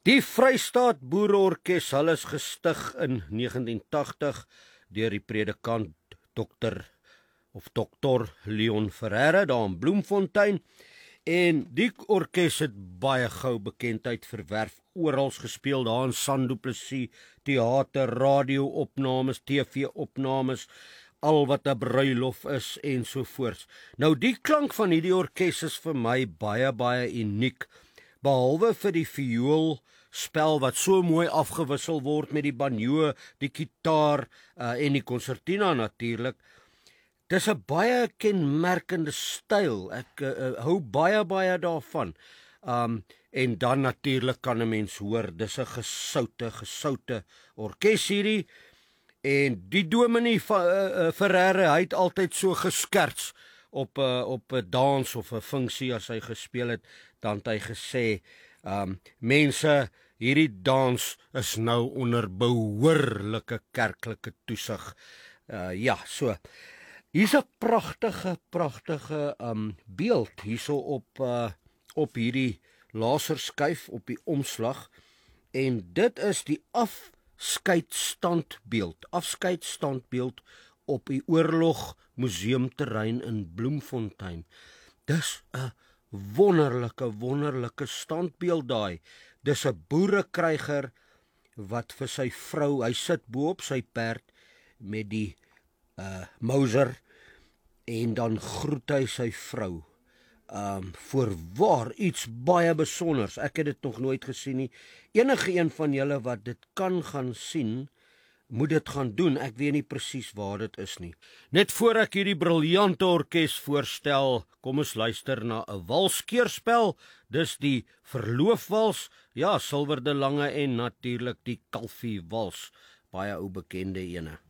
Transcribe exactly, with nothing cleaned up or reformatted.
Die Vrystaat Boereorkes, hulle is gestig in negentien tagtig deur die predikant dokter of dokter Leon Ferreira daar in Bloemfontein. En die orkes het baie gou bekendheid verwerf, oral gespeel daar in San Du Plessis, theater, radio-opnames, T V-opnames, al wat 'n bruilof is en so voorts. Nou die klank van hierdie orkes is vir my baie baie uniek, behalwe vir die viool spel wat so mooi afgewissel word met die banjo, die gitaar uh, en die concertina natuurlik. Dis 'n baie kenmerkende styl. Ek uh, uh, hou baie baie daarvan. Um en dan natuurlik kan 'n mens hoor, dis 'n gesoute gesoute orkes hierdie. En die dominee van uh, uh, Ferreira, hy het altyd so geskerts op 'n uh, op 'n dans of 'n funksie as hy gespeel het, dan het hy gesê, um mense, hierdie dans is nou onder behoorlike kerklike toesig. Uh, ja, so. Hier's 'n pragtige pragtige um beeld hierso op uh, op hierdie laserskyf op die omslag, en dit is die afskeidstandbeeld, afskeidstandbeeld op die oorlog museumterrein in Bloemfontein. Dis 'n wonderlike wonderlike standbeeld daai. Dis 'n boerekryger wat vir sy vrou, hy sit bo op sy perd met die uh, Mauser, en dan groet hy sy vrou. Um, voorwaar iets baie besonders. Ek het dit nog nooit gesien nie. Enige een van julle wat dit kan gaan sien, moet dit gaan doen. Ek weet nie presies waar dit is nie. Net voor ek hierdie briljante orkes voorstel, kom ons luister na 'n walskeerspel. Dis die verloofwals, ja, Silver de Lange, en natuurlik die Kalfie wals, baie ou bekende ene.